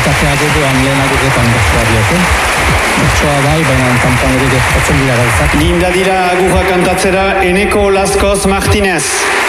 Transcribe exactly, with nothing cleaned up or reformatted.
kalitatea gogoan lehenago getan bertsoa diote. Bertsoa bai, baina kanpan ere gertatzen dira gauzak. Ginda dira agurra kantatzera Eneko Laskoz Martinez.